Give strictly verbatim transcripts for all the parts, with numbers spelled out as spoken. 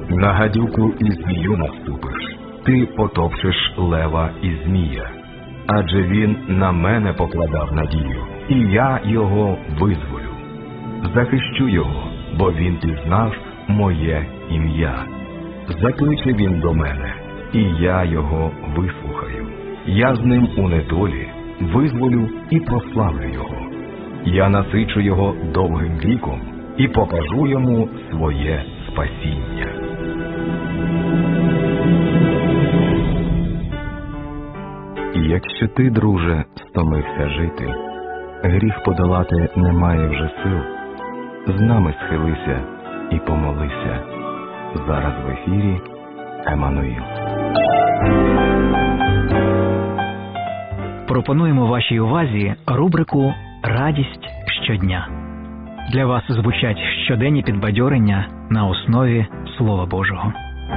На гадюку і змію наступиш, ти потопчеш лева і змія. Адже він на мене покладав надію, і я його визволю. Захищу його, бо він пізнав моє ім'я. Закличе він до мене, і я його вислухаю. Я з ним у недолі визволю і прославлю його. Я насичу його довгим віком і покажу йому своє спасіння. І якщо ти, друже, стомився жити, гріх подолати немає вже сил, з нами схилися і помолися. Зараз в ефірі Еммануїл. Пропонуємо вашій увазі рубрику «Радість щодня». Для вас звучать щоденні підбадьорення на основі Слова Божого.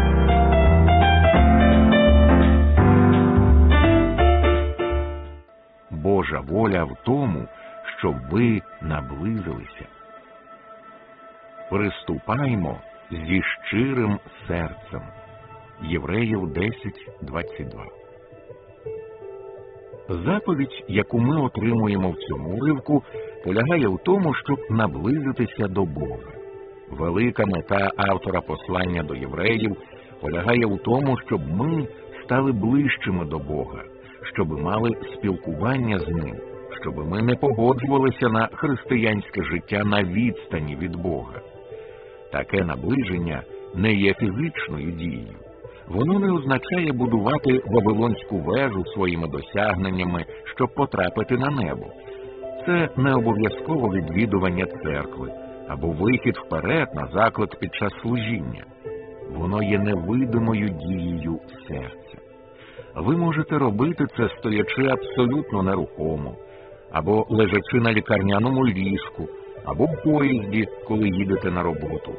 Божа воля в тому, щоб ви наблизилися. Приступаймо зі щирим серцем. Євреїв десять двадцять два. Заповідь, яку ми отримуємо в цьому уривку, полягає в тому, щоб наблизитися до Бога. Велика мета автора послання до євреїв полягає в тому, щоб ми стали ближчими до Бога, щоб мали спілкування з Ним, щоб ми не погоджувалися на християнське життя на відстані від Бога. Таке наближення не є фізичною дією. Воно не означає будувати Вавилонську вежу своїми досягненнями, щоб потрапити на небо. Це не обов'язково відвідування церкви або вихід вперед на заклик під час служіння. Воно є невидимою дією серця. Ви можете робити це, стоячи абсолютно нерухомо, або лежачи на лікарняному ліжку, або в поїзді, коли їдете на роботу.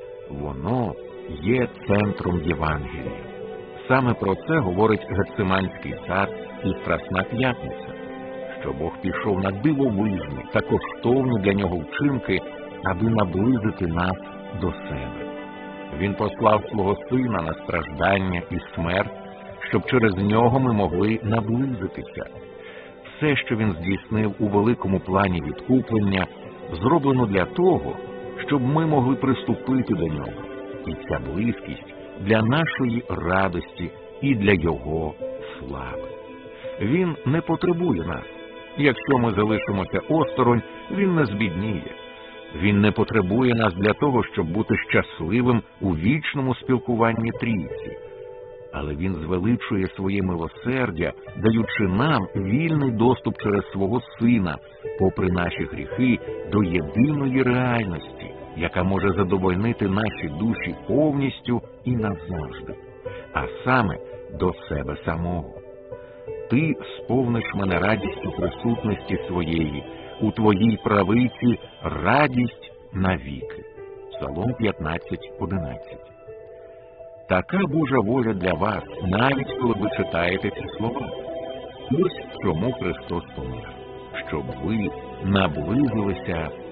Воно є центром Євангелія. Саме про це говорить Гециманський сад і Страсна п'ятниця, що Бог пішов на дивовижні та коштовні для нього вчинки, аби наблизити нас до себе. Він послав свого Сина на страждання і смерть, щоб через нього ми могли наблизитися. Все, що він здійснив у великому плані відкуплення, зроблено для того, щоб ми могли приступити до нього. І ця близькість для нашої радості і для його слави. Він не потребує нас. Якщо ми залишимося осторонь, він не збідніє. Він не потребує нас для того, щоб бути щасливим у вічному спілкуванні трійці. Але він звеличує своє милосердя, даючи нам вільний доступ через свого Сина, попри наші гріхи, до єдиної реальності, яка може задовольнити наші душі повністю і назавжди, а саме до себе самого. Ти сповниш мене радістю присутності своєї, у твоїй правиці радість навіки. Псалом п'ятнадцять одинадцять. Така Божа воля для вас, навіть коли ви читаєте ці слова. Ось чому Христос помер, щоб ви наблизилися